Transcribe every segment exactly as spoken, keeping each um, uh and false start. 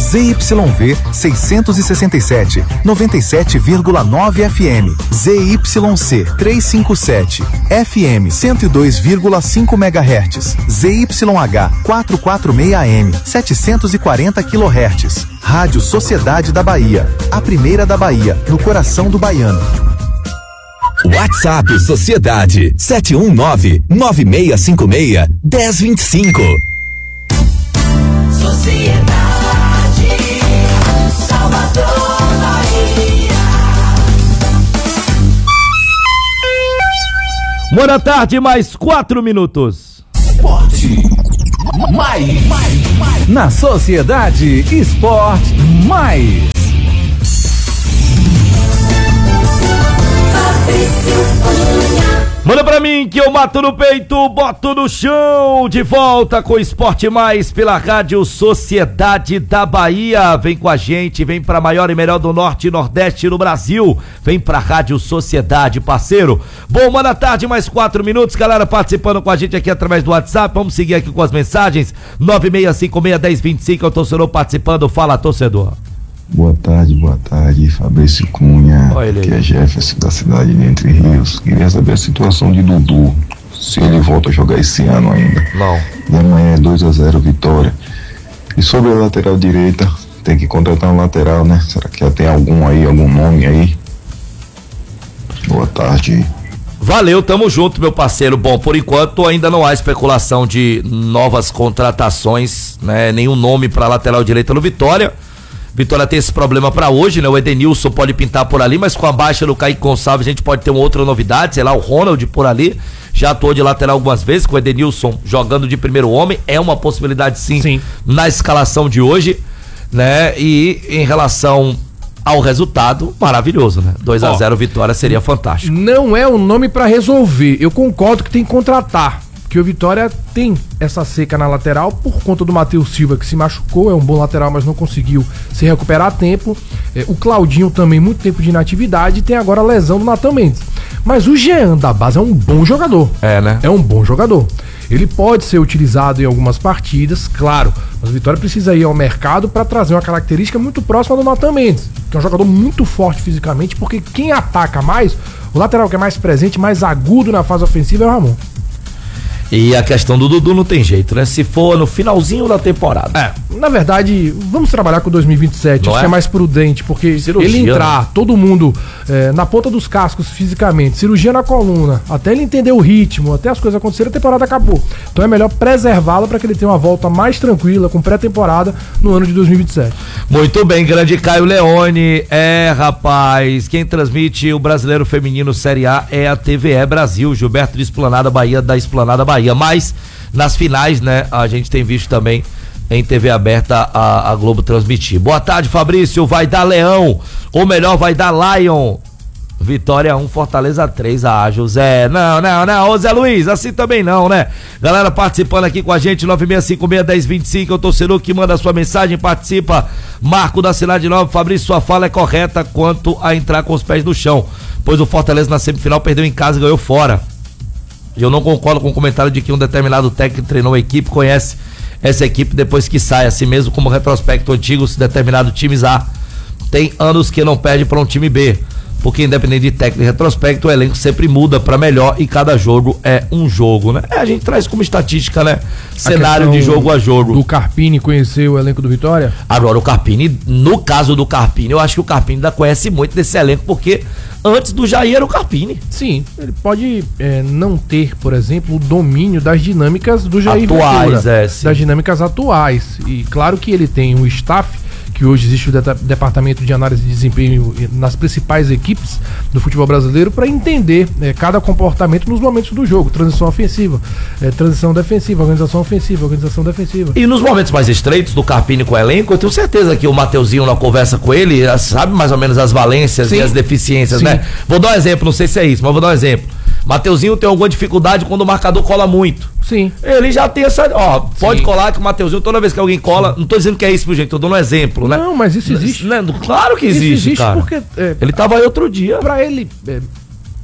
Z Y V seiscentos e sessenta e sete, noventa e sete vírgula nove F M. Z Y C trezentos e cinquenta e sete, F M cento e dois vírgula cinco megahertz. Z Y H quatrocentos e quarenta e seis A M, setecentos e quarenta quilohertz. Rádio Sociedade da Bahia, a primeira da Bahia, no coração do baiano. WhatsApp Sociedade sete um nove, nove seis cinco seis, um zero dois cinco. Sociedade, Salvador, Bahia. Boa tarde, mais quatro minutos. Esporte mais, mais, mais. Na Sociedade Esporte Mais. Manda pra mim que eu mato no peito, boto no chão. De volta com o Esporte Mais pela Rádio Sociedade da Bahia. Vem com a gente, vem pra maior e melhor do Norte e Nordeste no Brasil. Vem pra Rádio Sociedade, parceiro. Bom, boa tarde, mais quatro minutos. Galera participando com a gente aqui através do WhatsApp. Vamos seguir aqui com as mensagens. nove seis cinco seis, um zero dois cinco é o torcedor participando. Fala, torcedor. Boa tarde, boa tarde, Fabrício Cunha, que é Jefferson da cidade de Entre Rios. Queria saber a situação de Dudu, se ele volta a jogar esse ano ainda. Não. E amanhã é dois a zero Vitória. E sobre a lateral direita, tem que contratar um lateral, né? Será que já tem algum aí, algum nome aí? Boa tarde. Valeu, tamo junto, meu parceiro. Bom, por enquanto ainda não há especulação de novas contratações, né? Nenhum nome para lateral direita no Vitória. Vitória tem esse problema pra hoje, né? O Edenilson pode pintar por ali, mas com a baixa do Kaique Gonçalves a gente pode ter uma outra novidade, sei lá, o Ronald por ali, já atuou de lateral algumas vezes, com o Edenilson jogando de primeiro homem, é uma possibilidade sim, sim. na escalação de hoje, né? E em relação ao resultado, maravilhoso, né? dois a zero Vitória seria fantástico. Não é um nome pra resolver, eu concordo que tem que contratar, que o Vitória tem essa seca na lateral por conta do Matheus Silva, que se machucou, é um bom lateral, mas não conseguiu se recuperar a tempo. É, o Claudinho também, muito tempo de inatividade, e tem agora a lesão do Natan Mendes. Mas o Jean da base é um bom jogador. É, né? É um bom jogador. Ele pode ser utilizado em algumas partidas, claro, mas o Vitória precisa ir ao mercado para trazer uma característica muito próxima do Natan Mendes, que é um jogador muito forte fisicamente, porque quem ataca mais, o lateral que é mais presente, mais agudo na fase ofensiva é o Ramon. E a questão do Dudu não tem jeito, né? Se for no finalzinho da temporada. É, na verdade, vamos trabalhar com dois mil e vinte e sete, acho que é mais prudente, porque cirurgia, ele entrar, né? todo mundo é, na ponta dos cascos fisicamente, cirurgia na coluna, até ele entender o ritmo, até as coisas acontecerem, a temporada acabou. Então é melhor preservá-la para que ele tenha uma volta mais tranquila, com pré-temporada, no ano de dois mil e vinte e sete. Muito bem, grande Caio Leone. É, rapaz, quem transmite o Brasileiro Feminino Série A é a T V E Brasil, Gilberto de Esplanada Bahia, da Esplanada Bahia. Mas nas finais, né, a gente tem visto também em T V aberta a, a Globo transmitir. Boa tarde, Fabrício. Vai dar Leão, ou melhor, vai dar Lion. Vitória um, Fortaleza três. Ah, José, não, não, não, ô Zé Luiz, assim também não, né? Galera participando aqui com a gente, nove seis cinco seis, um zero dois cinco, é o torcedor que manda a sua mensagem, participa. Marco da Cidade Nova. Fabrício, sua fala é correta quanto a entrar com os pés no chão, pois o Fortaleza na semifinal perdeu em casa e ganhou fora. Eu não concordo com o comentário de que um determinado técnico treinou a equipe, conhece essa equipe depois que sai, assim mesmo como retrospecto antigo, se determinado times A tem anos que não perde para um time B, porque independente de técnico e retrospecto, o elenco sempre muda para melhor e cada jogo é um jogo, né? É, a gente traz como estatística, né? Cenário de jogo a jogo. Do Carpini conhecer o elenco do Vitória? Agora, o Carpini, no caso do Carpini, eu acho que o Carpini ainda conhece muito desse elenco, porque antes do Jair era o Carpini. Sim, ele pode é, não ter, por exemplo, o domínio das dinâmicas do Jair atuais, Ventura, é, sim. das dinâmicas atuais. E claro que ele tem um staff, que hoje existe o de- departamento de análise de desempenho nas principais equipes do futebol brasileiro, para entender é, cada comportamento nos momentos do jogo, transição ofensiva, é, transição defensiva, organização ofensiva, organização defensiva. E nos momentos mais estreitos do Carpini com o elenco, eu tenho certeza que o Mateuzinho, na conversa com ele, sabe mais ou menos as valências Sim. e as deficiências, Sim. né? Vou dar um exemplo, não sei se é isso, mas vou dar um exemplo. Mateuzinho tem alguma dificuldade quando o marcador cola muito. Sim. Ele já tem essa. Ó, pode Sim. colar que o Mateuzinho, toda vez que alguém cola, Sim. não tô dizendo que é isso, gente, tô dando um exemplo, né? Não, mas isso existe. Né? Claro que existe, isso existe cara. porque. É, ele tava aí outro dia. Pra ele é,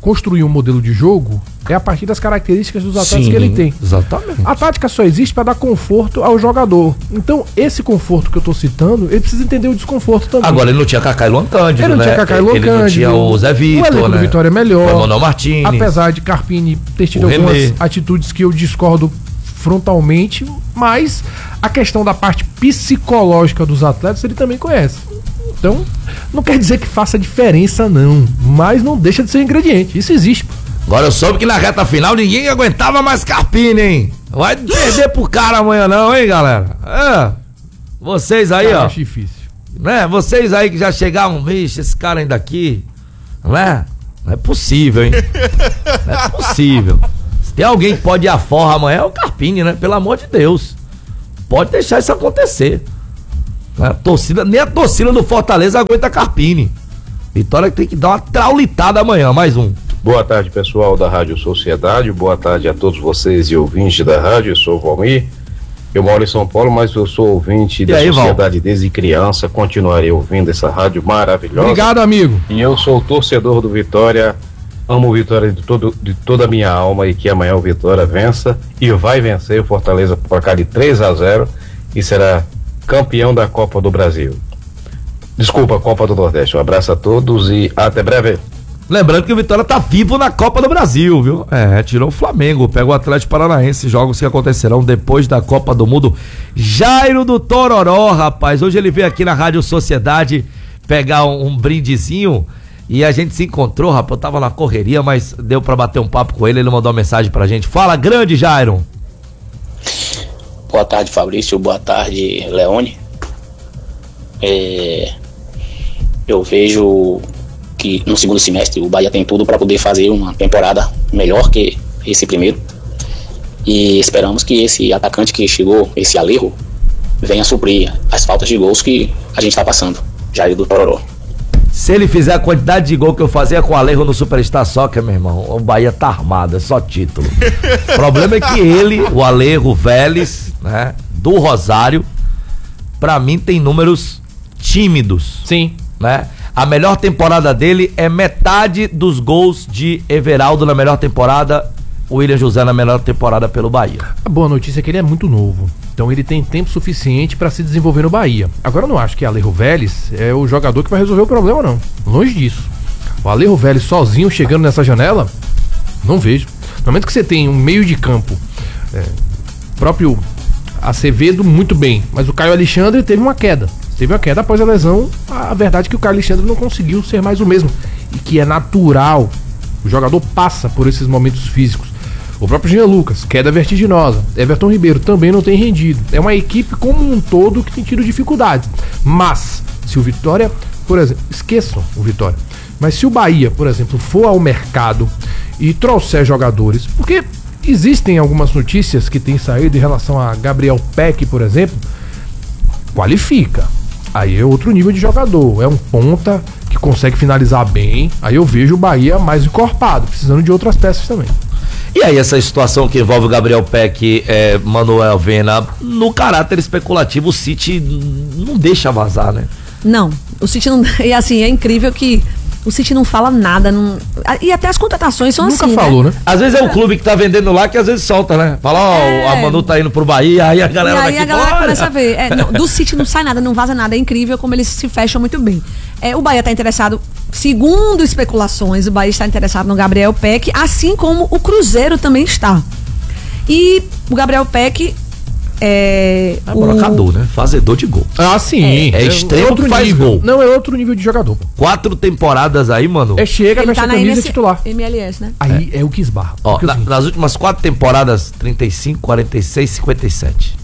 construir um modelo de jogo é a partir das características dos atletas Sim, que ele tem. Exatamente. A tática só existe para dar conforto ao jogador. Então, esse conforto que eu tô citando, ele precisa entender o desconforto também. Agora, ele não tinha Kaká e Luan Cândido, Ele não né? tinha Kaká e Luan Ele não tinha Cândido. o Zé Vitor, O elenco né? do Vitória é melhor. O Emanuel Martins. Apesar de Carpini ter tido O algumas René. atitudes que eu discordo frontalmente, mas a questão da parte psicológica dos atletas ele também conhece. Então, não quer dizer que faça diferença não, mas não deixa de ser ingrediente. Isso existe. Agora eu soube que na reta final ninguém aguentava mais Carpini, hein? Vai perder pro cara amanhã não, hein, galera? É. Vocês aí, Cara, ó. acho difícil. Né? Vocês aí que já chegaram, vixe, esse cara ainda aqui, não é? Não é possível, hein? Não é possível. Se tem alguém que pode ir à forra amanhã, é o Carpini, né? Pelo amor de Deus. Pode deixar isso acontecer. A torcida, nem a torcida do Fortaleza aguenta Carpini. Vitória tem que dar uma traulitada amanhã, mais um. Boa tarde, pessoal da Rádio Sociedade. Boa tarde a todos vocês e ouvintes da rádio. Eu sou o Valmir. Eu moro em São Paulo, mas eu sou ouvinte da aí, Sociedade desde criança. Continuarei ouvindo essa rádio maravilhosa. Obrigado, amigo. E eu sou o torcedor do Vitória. Amo o Vitória de, todo, de toda a minha alma e que amanhã o Vitória vença e vai vencer o Fortaleza por placar de três a zero e será campeão da Copa do Brasil. Desculpa, Copa do Nordeste. Um abraço a todos e até breve. Lembrando que o Vitória tá vivo na Copa do Brasil, viu? É, tirou o Flamengo, pega o Atlético Paranaense, jogos que acontecerão depois da Copa do Mundo. Jairo do Tororó, rapaz, hoje ele veio aqui na Rádio Sociedade pegar um, um brindezinho e a gente se encontrou, rapaz, eu tava na correria, mas deu pra bater um papo com ele, ele mandou uma mensagem pra gente. Fala, grande Jairo! Boa tarde, Fabrício, boa tarde, Leone. É, eu vejo que no segundo semestre o Bahia tem tudo para poder fazer uma temporada melhor que esse primeiro. E esperamos que esse atacante que chegou, esse Alejo, venha suprir as faltas de gols que a gente está passando. Jair do Tororó. Se ele fizer a quantidade de gol que eu fazia com o Alejo no Superstar Soccer, meu irmão, o Bahia tá armado, é só título. O problema é que ele, o Alejo Vélez, né, do Rosário, pra mim tem números tímidos. Sim. Né? A melhor temporada dele é metade dos gols de Everaldo na melhor temporada, o William José na melhor temporada pelo Bahia. A boa notícia é que ele é muito novo, então ele tem tempo suficiente para se desenvolver no Bahia. Agora eu não acho que Alejo Vélez é o jogador que vai resolver o problema, não. Longe disso. O Alejo Vélez sozinho chegando nessa janela, não vejo. No momento que você tem um meio de campo, é, próprio Acevedo muito bem, mas o Caio Alexandre teve uma queda. Teve uma queda após a lesão. A verdade é que o Caio Alexandre não conseguiu ser mais o mesmo. E que é natural. O jogador passa por esses momentos físicos. O próprio Jean Lucas, queda vertiginosa. Everton Ribeiro também não tem rendido. É uma equipe como um todo que tem tido dificuldades. Mas, se o Vitória, por exemplo, esqueçam o Vitória. Mas se o Bahia, por exemplo, for ao mercado e trouxer jogadores, porque existem algumas notícias que têm saído em relação a Gabriel Peck, por exemplo, qualifica. Aí é outro nível de jogador. É um ponta que consegue finalizar bem. Aí eu vejo o Bahia mais encorpado, precisando de outras peças também. E aí essa situação que envolve o Gabriel Peck, é, Manuel Vena, no caráter especulativo, o City não deixa vazar, né? Não, o City não... E assim, é incrível que o City não fala nada. Não, e até as contratações são Nunca assim, falou, né? né? Às vezes é o clube que tá vendendo lá que às vezes solta, né? Fala, ó, É. a Manu tá indo pro Bahia, aí a galera E aí daqui a galera bora. começa a ver. É, não, do City não sai nada, não vaza nada. É incrível como eles se fecham muito bem. É, o Bahia tá interessado, segundo especulações, o Bahia está interessado no Gabriel Peck, assim como o Cruzeiro também está. E o Gabriel Peck é... É o- brocador, né? Fazedor de gol. Ah, sim. É extremo outro que faz nível. gol. Não, é outro nível de jogador. Quatro temporadas aí, mano. É chega, Ele veste tá a na camisa M S, titular. M L S, né? Aí é, o que esbarra. Ó, Porque é o na- seguinte, nas últimas quatro temporadas, trinta e cinco, quarenta e seis, cinquenta e sete.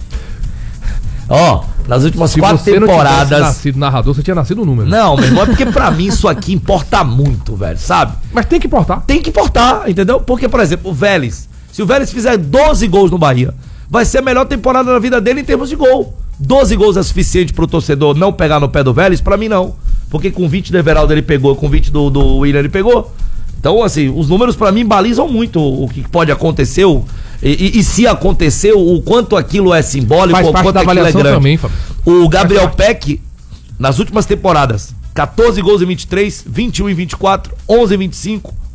Ó, nas últimas se quatro você não tivesse temporadas. nascido narrador, você tinha nascido um número. Não, meu irmão, é porque pra mim isso aqui importa muito, velho, sabe? Mas tem que importar. Tem que importar, entendeu? Porque, por exemplo, o Vélez, se o Vélez fizer doze gols no Bahia, vai ser a melhor temporada da vida dele em termos de gol. doze gols é suficiente pro torcedor não pegar no pé do Vélez? Pra mim não. Porque com vinte do Everaldo ele pegou, com vinte do, do William ele pegou. Então, assim, os números pra mim balizam muito o que pode acontecer o, e, e, e se aconteceu, o quanto aquilo é simbólico, Faz o parte quanto da aquilo é avaliação grande. também, Fábio. O Gabriel Peck, nas últimas temporadas, catorze gols em vinte e três, vinte e um em vinte e quatro, onze em vinte e cinco,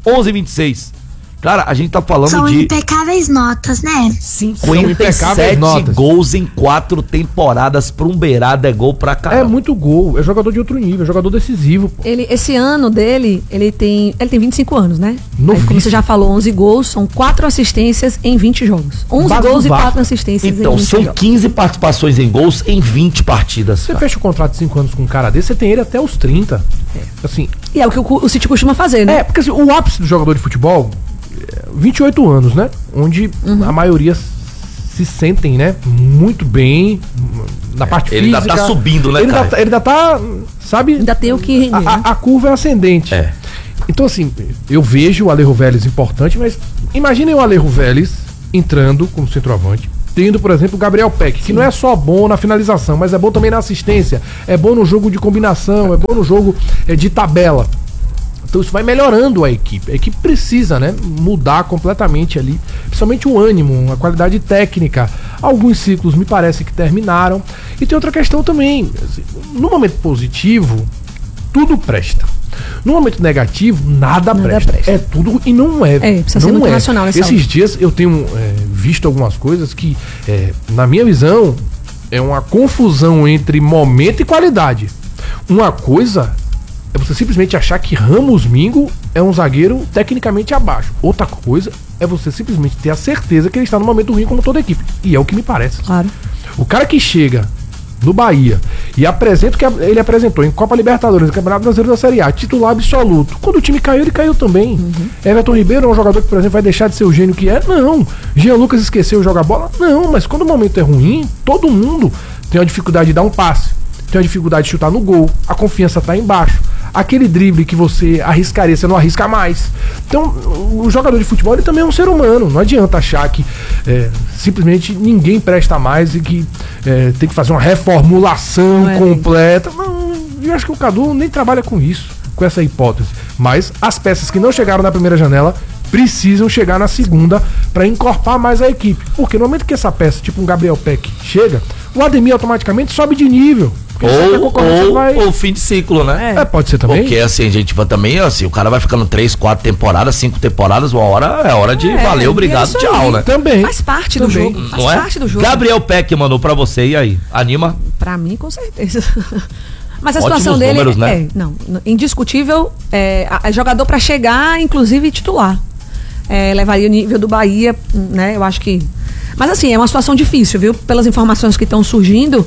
onze e vinte e seis. Cara, a gente tá falando São de impecáveis notas, né? cinquenta e sete gols em quatro temporadas pra um beirada, é gol pra caramba. É muito gol, é jogador de outro nível, é jogador decisivo. Pô. Ele, esse ano dele, ele tem, ele tem vinte e cinco anos, né? Aí, como você já falou, onze gols, são quatro assistências em vinte jogos. onze Base gols do e Vasco. quatro assistências Então, em vinte são jogos. quinze participações em gols em vinte partidas. Você cara. fecha o contrato de cinco anos com um cara desse, você tem ele até os trinta. Assim, E é o que o, o City costuma fazer, né? é, porque assim, o ápice do jogador de futebol, é vinte e oito anos, né? Onde Uhum. a maioria se sentem, né? Muito bem na parte ele física. ainda tá subindo, né, ele cara? Ainda, tá- ele ainda tá, sabe? Ainda tem o que render, A, né? a- a curva é ascendente. É. Então, assim, eu vejo o Alejo Vélez importante, mas imaginem o Alejo Vélez entrando como centroavante, tendo, por exemplo, o Gabriel Peck, que não é só bom na finalização, mas é bom também na assistência, é bom no jogo de combinação, é bom no jogo é, de tabela. Então isso vai melhorando a equipe. A equipe precisa, né, mudar completamente ali, principalmente o ânimo, a qualidade técnica. Alguns ciclos me parece que terminaram. E tem outra questão também. assim, No momento positivo, tudo presta. No momento negativo, nada, Nada presta. presta. É tudo e não é. É, precisa ser não muito é. racional nessa Esses hora. dias eu tenho é, visto algumas coisas que, é, na minha visão, é uma confusão entre momento e qualidade. Uma coisa é você simplesmente achar que Ramos Mingo é um zagueiro tecnicamente abaixo. Outra coisa é você simplesmente ter a certeza que ele está no momento ruim como toda a equipe. E é o que me parece. Claro. O cara que chega no Bahia e apresenta o que ele apresentou em Copa Libertadores, Campeonato Brasileiro da Série A, titular absoluto. Quando o time caiu, ele caiu também. Everton Ribeiro é um jogador que, por exemplo, vai deixar de ser o gênio que é? Não. Jean Lucas esqueceu de jogar bola? Não. Mas quando o momento é ruim, todo mundo tem a dificuldade de dar um passe, tem a dificuldade de chutar no gol, a confiança tá embaixo. Aquele drible que você arriscaria, você não arrisca mais. Então, o jogador de futebol ele também é um ser humano. Não adianta achar que é, simplesmente ninguém presta mais e que é, tem que fazer uma reformulação Não é completa. Não, eu acho que o Cadu nem trabalha com isso, com essa hipótese. Mas as peças que não chegaram na primeira janela precisam chegar na segunda para encorpar mais a equipe. Porque no momento que essa peça, tipo um Gabriel Peck, chega, o Ademir automaticamente sobe de nível. Porque ele sabe que a Ou, concorrência ou, vai- ou fim de ciclo, né? É, pode ser também. Porque assim, a gente vai também, assim, o cara vai ficando três, quatro temporadas, cinco temporadas, uma hora é hora de É, valeu, obrigado, isso tchau, aí. né? Também. Faz parte do Também. jogo. Faz Não é? parte do jogo. Gabriel Peck mandou pra você, e aí? Anima? Pra mim, com certeza. Mas a Ótimos situação dele números, né? é, não, indiscutível, é, a- a jogador pra chegar, inclusive titular. É, levaria o nível do Bahia, né? Eu acho que. Mas assim, é uma situação difícil, viu? Pelas informações que estão surgindo,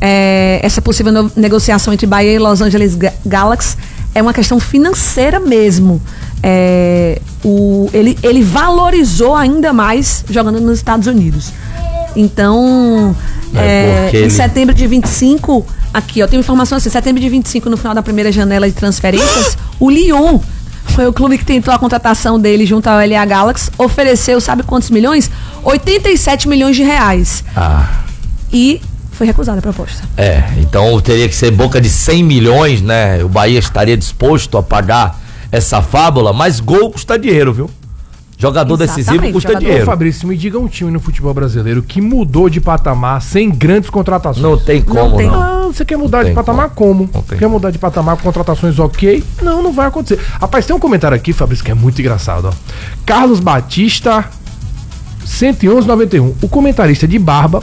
é, essa possível no- negociação entre Bahia e Los Angeles Ga- Galaxy é uma questão financeira mesmo. É, o, ele, ele valorizou ainda mais jogando nos Estados Unidos. Então, É, é, porque em ele- setembro de vinte e cinco, aqui, ó, tem informação assim, setembro de vinte e cinco, no final da primeira janela de transferências, o Lyon foi o clube que tentou a contratação dele junto ao L A Galaxy, ofereceu, sabe quantos milhões? oitenta e sete milhões de reais. Ah, E foi recusada a proposta. é, então teria que ser boca de cem milhões, né? O Bahia estaria disposto a pagar essa fábula, mas gol custa dinheiro, viu? Jogador Exatamente, decisivo custa jogador- Ô, dinheiro. Fabrício, me diga um time no futebol brasileiro que mudou de patamar sem grandes contratações. Não tem como, tem. não. Ah, você quer mudar Não de tem patamar como? Não tem Quer mudar de patamar com contratações ok? Não, não vai acontecer. Rapaz, tem um comentário aqui, Fabrício, que é muito engraçado, ó. Carlos Batista, cento e onze reais e noventa e um. O comentarista de barba,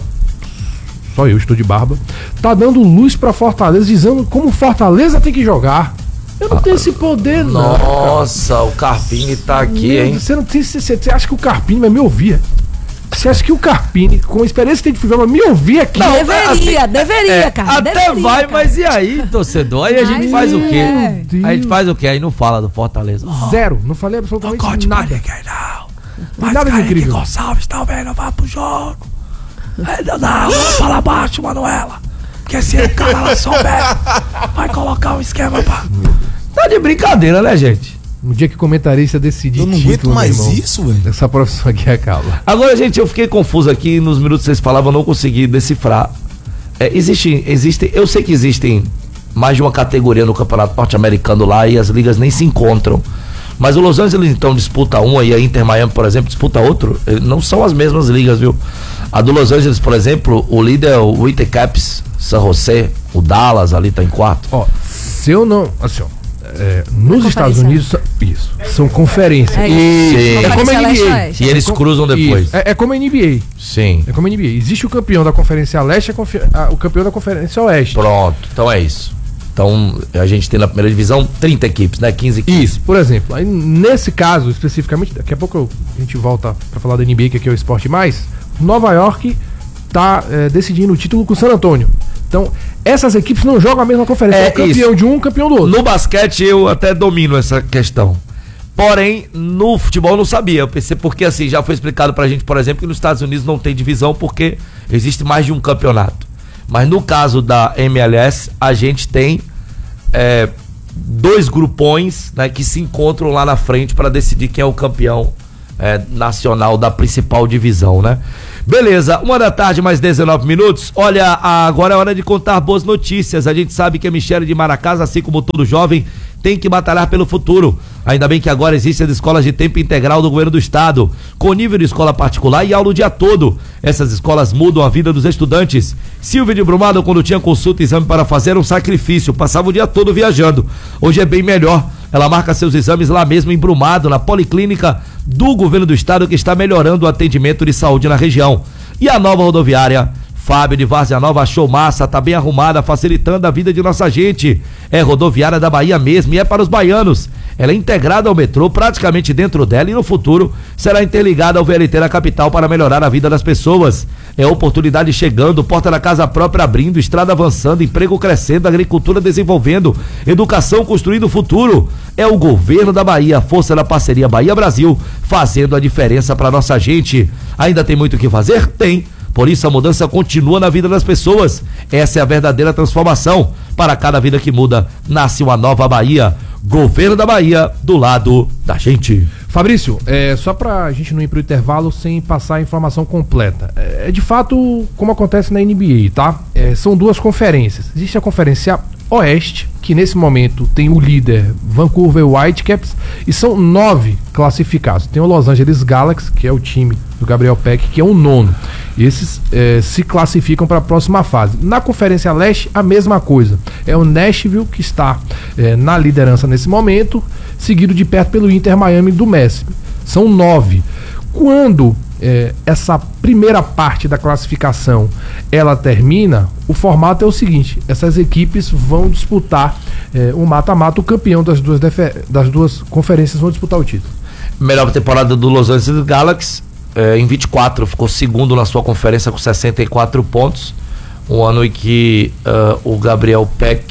só eu estou de barba, tá dando luz pra Fortaleza, dizendo como Fortaleza tem que jogar. Eu não tenho esse poder, não. Nossa, o Carpini tá aqui, Meu hein? Deus, Você, não tem, você, você acha que o Carpini vai me ouvir? é? Você acha que o Carpini, com a experiência que tem de futebol, vai me ouvir aqui? Não, deveria, assim, deveria, É, cara. até deveria, vai, cara. mas e aí, torcedor? Aí a gente Mas faz o é. quê? Deus. A gente faz o quê? Aí não fala do Fortaleza. Oh, Zero. Não falei absolutamente corte nada. pra ninguém, não. Mas nada de Kaique incrível. Gonçalves também não vai pro jogo. É, não, não, fala baixo, Manuela. Porque se o cara lá souber, vai colocar um esquema pra... Tá de brincadeira, né, gente? No dia que o comentarista decidir Eu não título, aguento meu mais irmão, isso, velho. essa profissão aqui acaba. Agora, gente, eu fiquei confuso aqui. Nos minutos que vocês falavam, eu não consegui decifrar. É, existe, existe, eu sei que existem mais de uma categoria no campeonato norte-americano lá e as ligas nem se encontram. Mas o Los Angeles, então, disputa uma e a Inter Miami, por exemplo, disputa outro. Eh, Não são as mesmas ligas, viu? A do Los Angeles, por exemplo, o líder é o Whitecaps, San José, o Dallas ali tá em quarto. Ó, se eu não. Assim, ó. é, nos Estados Unidos, isso, são conferências. É isso. isso. É como a N B A. E eles É com- cruzam depois. Isso. É, é como a N B A. Sim. É como a N B A. Existe o campeão da Conferência Leste e a confe- a- o campeão da Conferência Oeste. Pronto, então é isso. Então a gente tem na primeira divisão trinta equipes, né? quinze equipes. Isso, por exemplo, aí nesse caso especificamente, daqui a pouco eu- a gente volta pra falar da N B A, que aqui é o Esporte Mais. Nova York tá é, decidindo o título com o San Antonio. Então, essas equipes não jogam a mesma conferência. É É o campeão isso. de um, campeão do outro. No basquete eu até domino essa questão. Porém, no futebol eu não sabia. Eu pensei porque assim, já foi explicado pra gente, por exemplo, que nos Estados Unidos não tem divisão porque existe mais de um campeonato. Mas no caso da M L S, a gente tem é, dois grupões, né, que se encontram lá na frente para decidir quem é o campeão é, nacional da principal divisão, né? Beleza, uma da tarde, mais dezenove minutos. Olha, agora é hora de contar boas notícias. A gente sabe que a Michele de Maracás, assim como todo jovem, tem que batalhar pelo futuro. Ainda bem que agora existem as escolas de tempo integral do governo do estado, com nível de escola particular e aula o dia todo. Essas escolas mudam a vida dos estudantes. Silvia de Brumado, quando tinha consulta e exame para fazer, um sacrifício, passava o dia todo viajando. Hoje é bem melhor. Ela marca seus exames lá mesmo em Brumado, na policlínica do governo do estado, que está melhorando o atendimento de saúde na região. E a nova rodoviária Fábio de Várzea Nova achou massa, tá bem arrumada, facilitando a vida de nossa gente. É rodoviária da Bahia mesmo e é para os baianos. Ela é integrada ao metrô, praticamente dentro dela, e no futuro será interligada ao V L T da capital para melhorar a vida das pessoas. É oportunidade chegando, porta da casa própria abrindo, estrada avançando, emprego crescendo, agricultura desenvolvendo, educação construindo o futuro. É o governo da Bahia, a força da parceria Bahia-Brasil, fazendo a diferença para nossa gente. Ainda tem muito o que fazer? Tem. Por isso a mudança continua na vida das pessoas. Essa é a verdadeira transformação. Para cada vida que muda, nasce uma nova Bahia. Governo da Bahia, do lado da gente. Fabrício, é, só pra gente não ir pro intervalo sem passar a informação completa. É, é de fato como acontece na N B A, tá? É, são duas conferências. Existe a Conferência Oeste, que nesse momento tem o líder Vancouver Whitecaps, e são nove classificados. Tem o Los Angeles Galaxy, que é o time do Gabriel Peck, que é o nono. Esses é, se classificam para a próxima fase. Na Conferência Leste, a mesma coisa. É o Nashville que está é, na liderança nesse momento, seguido de perto pelo Inter Miami do Messi. São nove. Quando é, essa primeira parte da classificação ela termina, o formato é o seguinte: essas equipes vão disputar é, um mata-mata, o campeão das duas, das duas conferências vão disputar o título. Melhor temporada do Los Angeles Galaxy, é, em vinte e quatro, ficou segundo na sua conferência com sessenta e quatro pontos. Um ano em que uh, o Gabriel Peck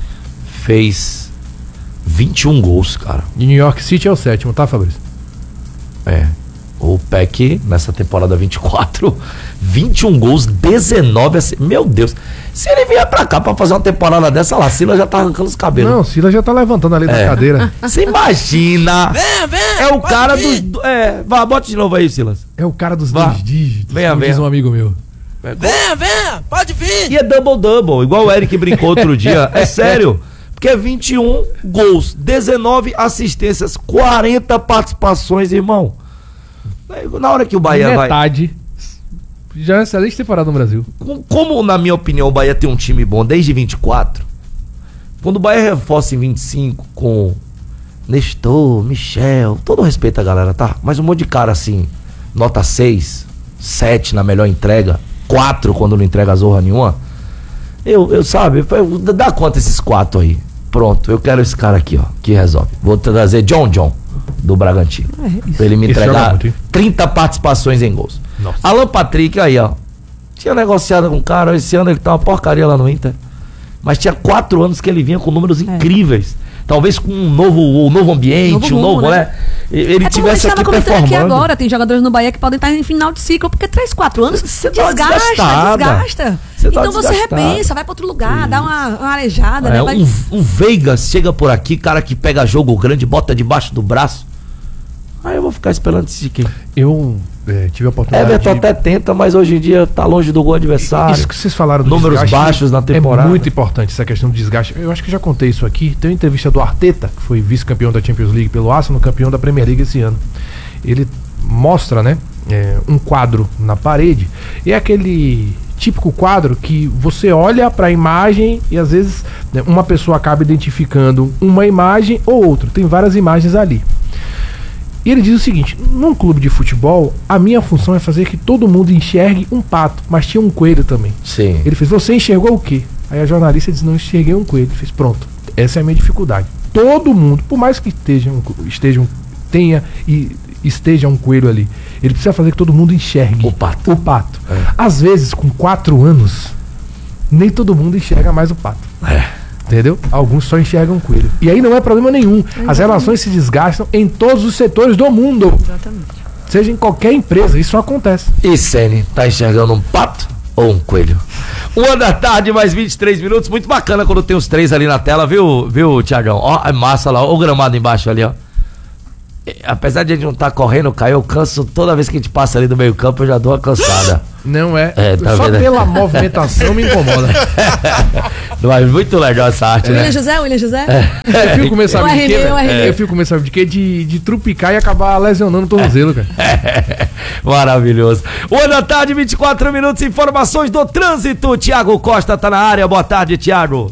fez vinte e um gols, cara. E New York City é o sétimo, tá, Fabrício? É. O Peck, nessa temporada vinte e quatro, vinte e um gols, dezenove assim. Meu Deus. Se ele vier pra cá pra fazer uma temporada dessa, lá, Sila já tá arrancando os cabelos. Não, Sila já tá levantando ali É. da cadeira. Você imagina. Vem, vem, É o pode cara vir. dos. É, vá, bota de novo aí, Silas. É o cara dos Vá. dois dígitos, Venha, como diz venha. um amigo meu. Venha, venha, pode vir. E é double-double, igual o Eric brincou outro dia. É sério. Porque é vinte e um gols, dezenove assistências, quarenta participações, irmão. Na hora que o Bahia vai. Metade. Já é uma excelente temporada no Brasil. Com- Como, na minha opinião, o Bahia tem um time bom desde vinte e quatro, quando o Bahia reforça em vinte e cinco com Nestor, Michel, todo respeito à galera, tá? Mas um monte de cara assim, nota seis, sete na melhor entrega, quatro quando não entrega zorra nenhuma. Eu, eu sabe, eu- dá conta esses quatro aí. Pronto, eu quero esse cara aqui, ó, que resolve. Vou trazer John John, do Bragantino. Pra ele me Esse joga entregar muito, hein? trinta participações em gols. Nossa. Alan Patrick, aí, ó. Tinha negociado com o cara, esse ano ele tá uma porcaria lá no Inter. Mas tinha quatro anos que ele vinha com números incríveis. Talvez com um novo, um novo ambiente, Novo um novo, rumo, né? né? Ele É como tivesse eu aqui estava comentando aqui performando. agora, tem jogadores no Bahia que podem estar em final de ciclo, porque três, quatro anos Você tá desgasta, desgastada. desgasta. Você tá Então você desgastada. repensa, vai para outro lugar, dá uma, uma arejada, É, né? Vai- um, um Vegas chega por aqui, cara que pega jogo grande, bota debaixo do braço. Aí eu vou ficar esperando esse de quem? Eu é, tive a oportunidade Everton de... até tenta, mas hoje em dia tá longe do gol adversário. Isso que vocês falaram do Números desgaste baixos na temporada. É muito importante essa questão do desgaste. Eu acho que já contei isso aqui. Tem uma entrevista do Arteta, que foi vice-campeão da Champions League pelo Arsenal, campeão da Premier League esse ano. Ele mostra, né, é, um quadro na parede. E é aquele típico quadro que você olha para a imagem e às vezes né, uma pessoa acaba identificando uma imagem ou outra. Tem várias imagens ali. E ele diz o seguinte: num clube de futebol, a minha função é fazer que todo mundo enxergue um pato, mas tinha um coelho também. Sim. Ele fez: você enxergou o quê? Aí a jornalista disse: não enxerguei um coelho. Ele fez: pronto, essa é a minha dificuldade. Todo mundo, por mais que esteja um, esteja um, tenha e esteja um coelho ali, ele precisa fazer que todo mundo enxergue o pato. O pato. É. Às vezes, com quatro anos, nem todo mundo enxerga mais o pato. É. Entendeu? Alguns só enxergam o coelho. E aí não é problema nenhum. Exatamente. As relações se desgastam em todos os setores do mundo. Exatamente. Seja em qualquer empresa, isso acontece. E Sene, tá enxergando um pato ou um coelho? Uma da tarde, mais vinte e três minutos. Muito bacana quando tem os três ali na tela, viu, viu, Tiagão? Ó, é massa lá, ó, o gramado embaixo ali, ó. Apesar de a gente não estar tá correndo, Caio, eu canso toda vez que a gente passa ali do meio campo, eu já dou uma cansada. Não é? É, tá só vendo? pela movimentação me incomoda. Mas muito legal essa arte, William né? José, William José? Eu fico começando O de R D, quê, o velho? R D. Eu fico começando de quê? De, de trupicar e acabar lesionando o tornozelo, cara. Maravilhoso. Uma da tarde, vinte e quatro minutos, informações do trânsito. Tiago Costa tá na área. Boa tarde, Tiago.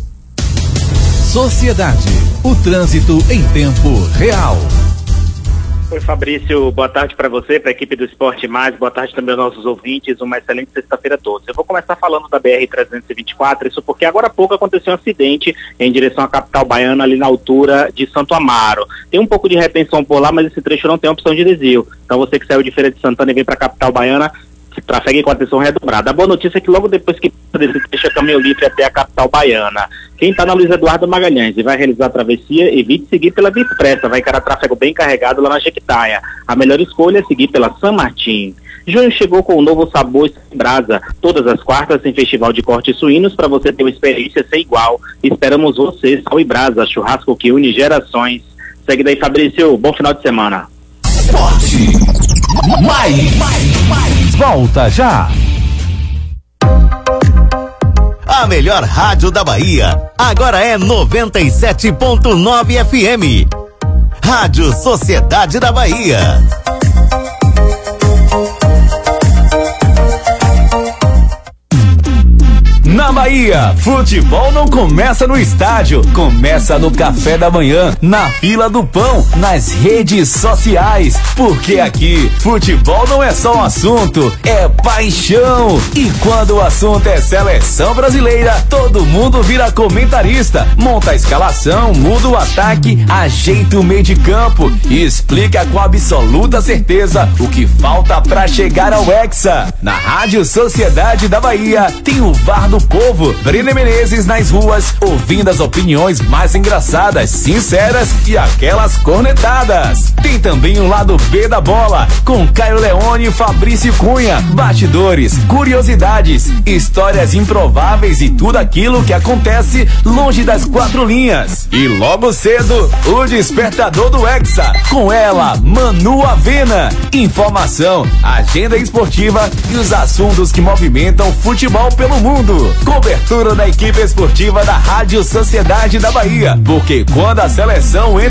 Sociedade. O trânsito em tempo real. Oi, Fabrício, boa tarde para você, para a equipe do Esporte Mais, boa tarde também aos nossos ouvintes, uma excelente sexta-feira a todos. Eu vou começar falando da B R trezentos e vinte e quatro, isso porque agora há pouco aconteceu um acidente em direção à capital baiana, ali na altura de Santo Amaro. Tem um pouco de retenção por lá, mas esse trecho não tem opção de desvio. Então você que saiu de Feira de Santana e vem para a capital baiana, trafegue com atenção redobrada. A boa notícia é que logo depois que desse trecho é caminho livre até a capital baiana. Quem está na Luiz Eduardo Magalhães e vai realizar a travessia, evite seguir pela Via Expressa, vai encarar tráfego bem carregado lá na Jequitaia. A melhor escolha é seguir pela São Martim. Junho chegou com o novo sabor Sem Brasa. Todas as quartas tem festival de cortes suínos para você ter uma experiência sem igual. Esperamos você, Sal e Brasa, churrasco que une gerações. Segue daí, Fabrício, bom final de semana. Esporte Mais. Mais. Volta já. A melhor rádio da Bahia agora é noventa e sete ponto nove F M. Rádio Sociedade da Bahia. Na Bahia, futebol não começa no estádio, começa no café da manhã, na fila do pão, nas redes sociais, porque aqui, futebol não é só um assunto, é paixão. E quando o assunto é seleção brasileira, todo mundo vira comentarista, monta a escalação, muda o ataque, ajeita o meio de campo e explica com absoluta certeza o que falta pra chegar ao Hexa. Na Rádio Sociedade da Bahia, tem o V A R do Povo, Breno Menezes nas ruas, ouvindo as opiniões mais engraçadas, sinceras e aquelas cornetadas. Tem também o lado B da bola, com Caio Leone e Fabrício Cunha, bastidores, curiosidades, histórias improváveis e tudo aquilo que acontece longe das quatro linhas. E logo cedo, o despertador do Hexa, com ela, Manu Avena. Informação, agenda esportiva e os assuntos que movimentam futebol pelo mundo. Cobertura da equipe esportiva da Rádio Sociedade da Bahia, porque quando a seleção entra